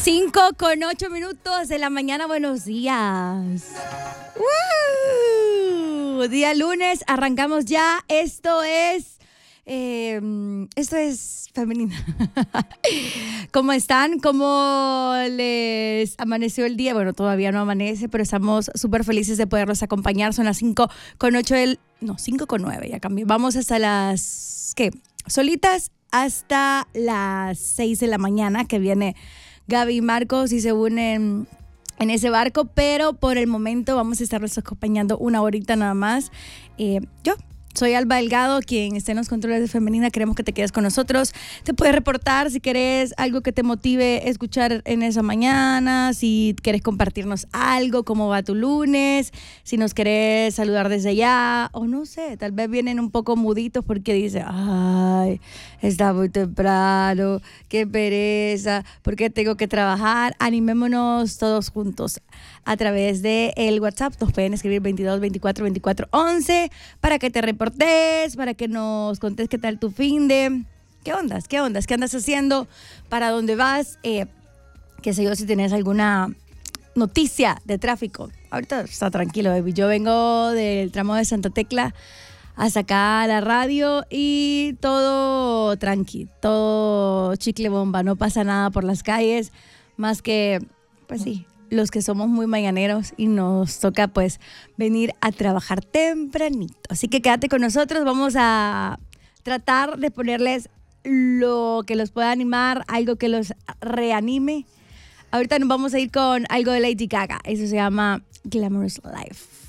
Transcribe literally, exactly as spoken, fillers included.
Cinco con ocho minutos de la mañana, buenos días. ¡Woo! Día lunes, arrancamos ya. Esto es, eh, esto es femenina. ¿Cómo están? ¿Cómo les amaneció el día? Bueno, todavía no amanece, pero estamos súper felices de poderlos acompañar. Son las cinco con ocho del, no, cinco con nueve, ya cambié. Vamos hasta las, ¿qué? Solitas hasta las seis de la mañana, que viene Gaby y Marcos y se unen en ese barco, pero por el momento vamos a estarlos acompañando una horita nada más. Eh, yo soy Alba Delgado, quien está en los controles de Femenina. Queremos que te quedes con nosotros. Te puedes reportar si querés algo que te motive escuchar en esa mañana, si querés compartirnos algo, cómo va tu lunes, si nos querés saludar desde allá, o no sé, tal vez vienen un poco muditos porque dicen, ay, está muy temprano, qué pereza, ¿por qué tengo que trabajar? Animémonos todos juntos a través de el WhatsApp. Nos pueden escribir veintidós, veinticuatro, veinticuatro, once para que te reportes, para que nos contes qué tal tu fin de... ¿Qué ondas? ¿Qué ondas? ¿Qué andas haciendo? ¿Para dónde vas? Eh, qué sé yo, si tenés alguna noticia de tráfico. Ahorita está tranquilo, baby. Yo vengo del tramo de Santa Tecla hasta acá a la radio y todo tranqui, todo chicle bomba. No pasa nada por las calles, más que, pues sí, los que somos muy mañaneros y nos toca pues venir a trabajar tempranito. Así que quédate con nosotros, vamos a tratar de ponerles lo que los pueda animar, algo que los reanime. Ahorita nos vamos a ir con algo de Lady Gaga, eso se llama Glamorous Life.